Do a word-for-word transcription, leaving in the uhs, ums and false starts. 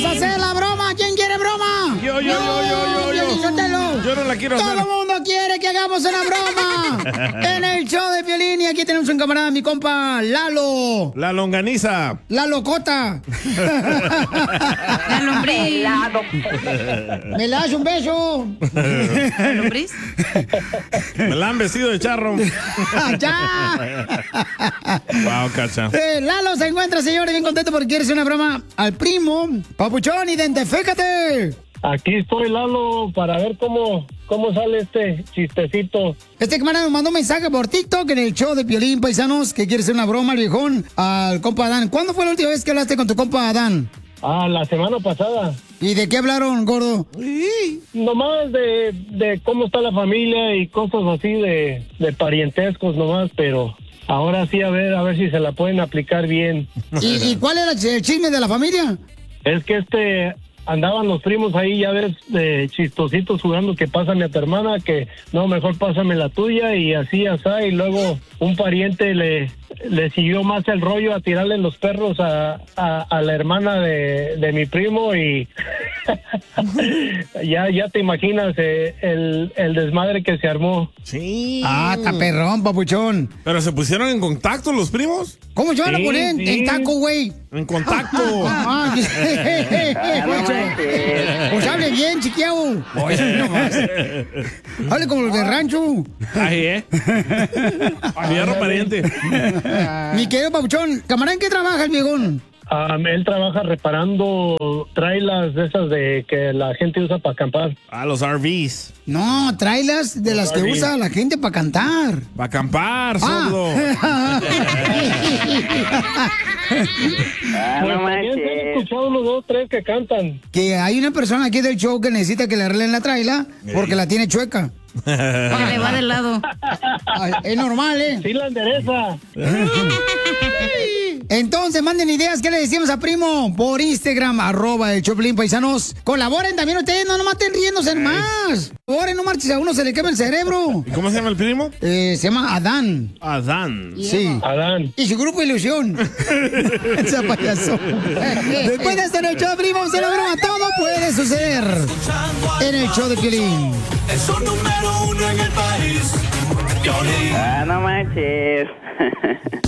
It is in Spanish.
a hacer la broma. ¿Quién quiere broma? Yo, yo, yo, yo, yo, yo. Yo, yo no la quiero Todo hacer. el mundo quiere que hagamos una broma en el show de Piolín. Y aquí tenemos un camarada, mi compa Lalo. La longaniza. La locota. La lombriz. ¿Me das un beso? ¿La lombriz? Me la han vestido de charro. ¡Ya! Wow, cacha. Eh, Lalo se encuentra, señores, bien contento porque quiere hacer una broma al primo. Papuchón, identifícate. Aquí estoy, Lalo, para ver cómo, cómo sale este chistecito. Este camarada nos mandó un mensaje por TikTok en el show de Piolín, paisanos, que quiere hacer una broma al viejón, al compa Adán. ¿Cuándo fue la última vez que hablaste con tu compa Adán? Ah, la semana pasada. ¿Y de qué hablaron, gordo? Nomás de, de cómo está la familia y cosas así de, de parientescos nomás, pero ahora sí a ver, a ver si se la pueden aplicar bien. ¿Y, y cuál era el chisme de la familia? Es que este... andaban los primos ahí, ya ves, de chistositos jugando que pásame a tu hermana, que no, mejor pásame la tuya y así, así, y luego un pariente le, le siguió más el rollo a tirarle los perros a, a, a la hermana de, de mi primo y ya, ya te imaginas eh, el, el desmadre que se armó. Sí. Ah, está perrón, papuchón. ¿Pero se pusieron en contacto los primos? ¿Cómo se van a Sí, poner en- sí. en taco, güey? En contacto. Ah, pues hable bien, chiquiao. Oye, no más. Hable como los de rancho. Ahí, ¿eh? Fierro pariente. Mi querido papuchón, camarada, ¿en qué trabaja el viejón? Ah, él trabaja reparando trailers de esas de que la gente usa para acampar. A los R Vs. No, tráelas de las que Oye. usa la gente para cantar. Para acampar, sordo. Ah. Pues también se han escuchado unos dos, tres que cantan. Que hay una persona aquí del show que necesita que le arreglen la traila porque la tiene chueca. Que le va del lado. Ay, es normal, ¿eh? Sí la endereza. Entonces, manden ideas. ¿Qué le decimos a primo? Por Instagram, arroba el Choplin Paisanos. Colaboren también ustedes, no nomás estén riéndose más. Colaboren, no marches, a uno se le quema el cerebro. ¿Y cómo se llama el primo? Eh, se llama Adán. Adán. Sí. Adán. Y su grupo Ilusión. Ese payaso. Después de estar en el show de primo, se la broma. Todo puede suceder en el show de Piolín. Es un número uno en el país. Piolín. Ah, no manches.